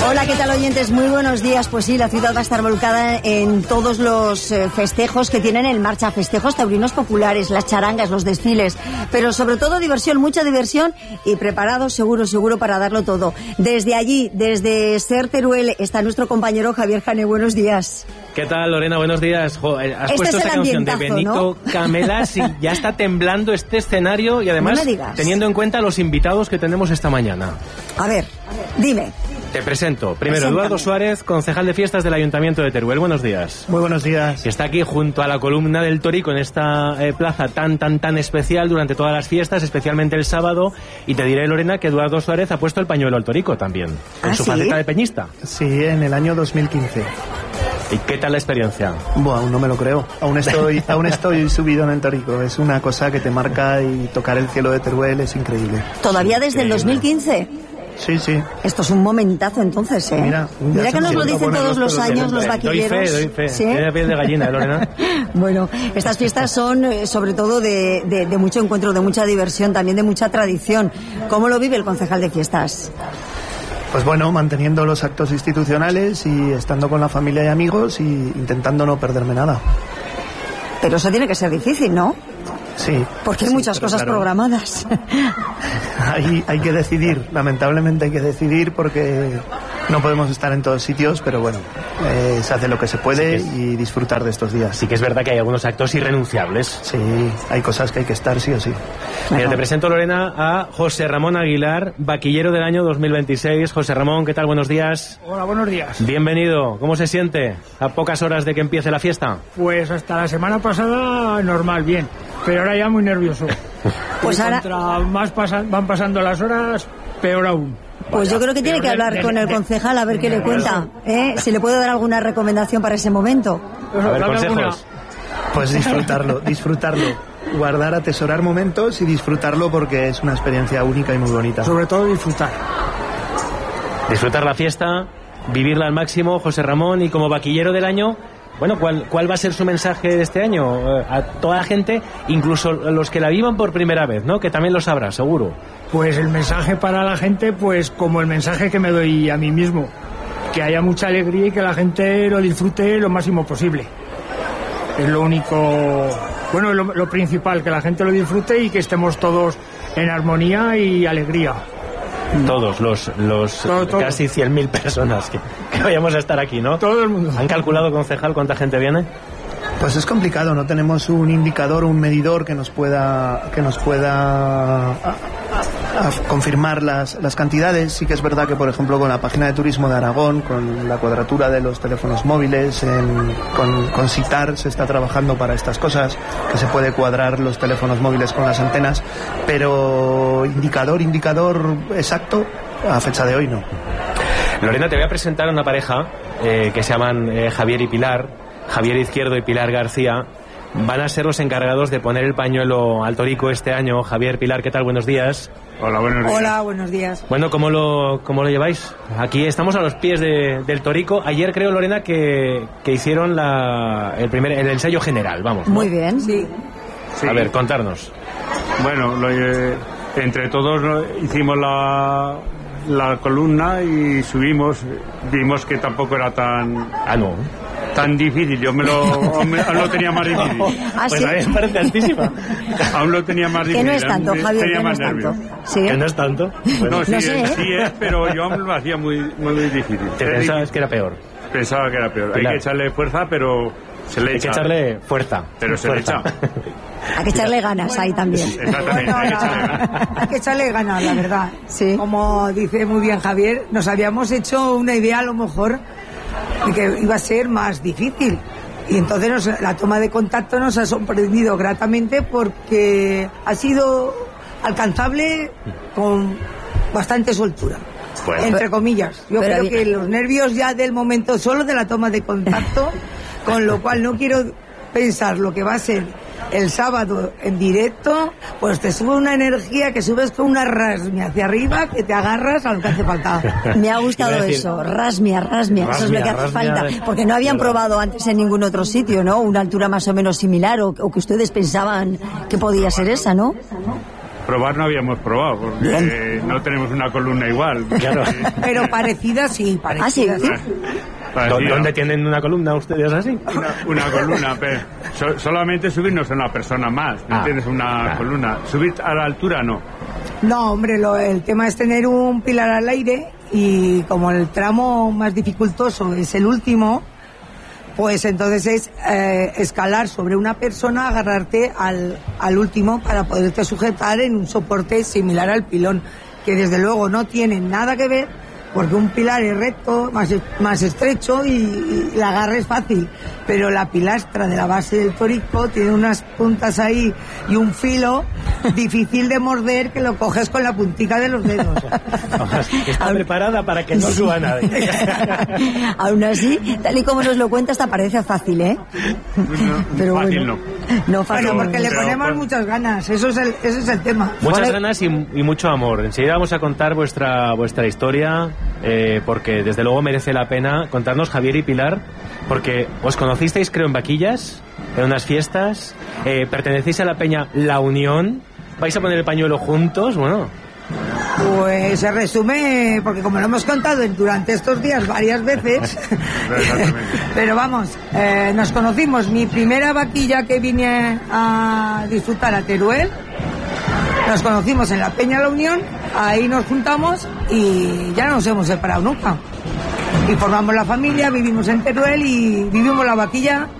Hola, ¿qué tal, oyentes? Muy buenos días. Pues sí, la ciudad va a estar volcada en todos los festejos que tienen en marcha. Festejos taurinos populares, las charangas, los desfiles, pero sobre todo diversión, mucha diversión y preparados seguro para darlo todo. Desde allí, desde Ser Teruel, está nuestro compañero Javier Jane. Buenos días. ¿Qué tal, Lorena? Buenos días. Has puesto esa canción de Benito, ¿no? Camelas, y ya está temblando este escenario, y además teniendo en cuenta los invitados que tenemos esta mañana. A ver, dime. Te presento. Primero, Eduardo Suárez, concejal de fiestas del Ayuntamiento de Teruel. Buenos días. Muy buenos días. Que está aquí junto a la columna del Torico en esta plaza tan especial durante todas las fiestas, especialmente el sábado. Y te diré, Lorena, que Eduardo Suárez ha puesto el pañuelo al Torico también, en su faceta de peñista. Sí, en el año 2015. ¿Y qué tal la experiencia? Bueno, aún no me lo creo. Aún estoy subido en el Torico. Es una cosa que te marca, y tocar el cielo de Teruel es increíble. ¿Todavía desde el 2015? Sí. Esto es un momentazo, entonces, ¿eh? Mira que nos lo dicen todos los años los vaquilleros. Doy fe. ¿Sí? Tiene piel de gallina, Lorena. Bueno, estas fiestas son sobre todo de mucho encuentro, de mucha diversión, también de mucha tradición. ¿Cómo lo vive el concejal de fiestas? Pues bueno, manteniendo los actos institucionales y estando con la familia y amigos y intentando no perderme nada. Pero eso tiene que ser difícil, ¿no? Sí. Porque hay muchas cosas programadas. Hay que decidir, lamentablemente hay que decidir, porque no podemos estar en todos sitios, pero bueno, se hace lo que se puede y disfrutar de estos días. Sí que es verdad que hay algunos actos irrenunciables. Sí, hay cosas que hay que estar sí o sí. Mira, te presento, Lorena, a José Ramón Aguilar, vaquillero del año 2026. José Ramón, ¿qué tal? Buenos días. Hola, buenos días. Bienvenido. ¿Cómo se siente a pocas horas de que empiece la fiesta? Pues hasta la semana pasada normal, bien, pero ahora ya muy nervioso. Pues ahora más van pasando las horas, peor aún. Pues yo creo que tiene que hablar con el concejal a ver qué le cuenta, si le puede dar alguna recomendación para ese momento. A ver, consejos. Pues disfrutarlo, guardar, atesorar momentos y disfrutarlo, porque es una experiencia única y muy bonita. Sobre todo disfrutar la fiesta, vivirla al máximo. José Ramón, y como vaquillero del año, bueno, ¿cuál va a ser su mensaje de este año a toda la gente, incluso los que la vivan por primera vez, ¿no? Que también lo sabrá, seguro. Pues el mensaje para la gente, pues como el mensaje que me doy a mí mismo, que haya mucha alegría y que la gente lo disfrute lo máximo posible. Es lo único, bueno, lo principal, que la gente lo disfrute y que estemos todos en armonía y alegría. Todos los casi 100.000 personas que vayamos a estar aquí, ¿no? Todo el mundo. ¿Han calculado, concejal, cuánta gente viene? Pues es complicado, no tenemos un indicador, un medidor que nos pueda confirmar las cantidades. Sí que es verdad que, por ejemplo, con la página de turismo de Aragón, con la cuadratura de los teléfonos móviles, con SITAR se está trabajando para estas cosas, que se puede cuadrar los teléfonos móviles con las antenas, pero indicador exacto a fecha de hoy no. Lorena, te voy a presentar a una pareja que se llaman Javier y Pilar. Javier Izquierdo y Pilar García van a ser los encargados de poner el pañuelo al Torico este año. Javier, Pilar, ¿qué tal? Buenos días. Hola, buenos días. Hola, buenos días. Bueno, ¿cómo lo lleváis? Aquí estamos a los pies del Torico. Ayer creo, Lorena, que hicieron el ensayo general, vamos, ¿no? Muy bien, sí. A ver, contarnos. Bueno, entre todos hicimos la columna y subimos, vimos que tampoco era tan difícil. Yo aún lo tenía más difícil. Pues a mí me parece altísima. Aún lo tenía más difícil. Que no es tanto, Javier, tenía que no más es tanto. nervios. Que no es tanto. Bueno, no sé, sí es, pero yo aún lo hacía muy difícil. ¿Te pensabas que era peor? Pensaba que era peor. Pilar. Hay que echarle fuerza, pero se le echa. Hay que echarle fuerza. Pero se le echa. Hay que echarle ganas ahí también. Exactamente, hay que echarle ganas. Hay que echarle ganas, la verdad. Sí. Como dice muy bien Javier, nos habíamos hecho una idea a lo mejor de que iba a ser más difícil. Y entonces la toma de contacto nos ha sorprendido gratamente, porque ha sido alcanzable con bastante soltura. Bueno, entre comillas. Yo creo que los nervios ya del momento solo de la toma de contacto, con lo cual no quiero pensar lo que va a ser el sábado en directo, pues te sube una energía que subes con una rasmia hacia arriba, que te agarras a lo que hace falta. Me ha gustado eso, rasmia, eso es lo que hace falta, porque no habían probado antes en ningún otro sitio, ¿no? Una altura más o menos similar, o que ustedes pensaban que podía ser esa, ¿no? probar no habíamos probado, porque no tenemos una columna igual. Claro. Pero parecida sí, parecida. ¿sí? ¿Dónde tienen una columna ustedes así? Una columna, pero solamente subirnos a una persona más, ¿me entiendes? Una columna. Subir a la altura no. No, hombre, el tema es tener un pilar al aire, y como el tramo más dificultoso es el último, pues entonces es escalar sobre una persona, agarrarte al último para poderte sujetar en un soporte similar al pilón, que desde luego no tiene nada que ver, porque un pilar es recto, más estrecho, y el agarre es fácil, pero la pilastra de la base del torico tiene unas puntas ahí y un filo difícil de morder, que lo coges con la puntica de los dedos. Está preparada para que no suba nadie. Aún así, tal y como nos lo cuenta, hasta parece fácil, ¿eh? Pero fácil bueno, no fácil. Bueno, porque le ponemos muchas ganas, ese es el tema. Muchas ganas y mucho amor. Enseguida vamos a contar vuestra historia, porque desde luego merece la pena contarnos, Javier y Pilar, porque os conocisteis, creo, en Vaquillas, en unas fiestas, pertenecéis a la peña La Unión, vais a poner el pañuelo juntos, bueno. Pues se resume, porque como lo hemos contado durante estos días varias veces, pero vamos, nos conocimos, mi primera vaquilla que vine a disfrutar a Teruel, nos conocimos en la Peña La Unión, ahí nos juntamos y ya no nos hemos separado nunca. Y formamos la familia, vivimos en Teruel y vivimos la vaquilla